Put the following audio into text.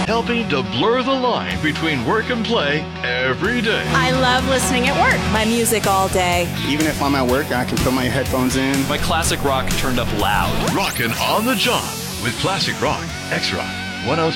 helping to blur the line between work and play every day. I love listening at work. My music all day. Even if I'm at work, I can put my headphones in. My classic rock turned up loud. Rockin' on the job with Classic Rock, X-Rock, 103.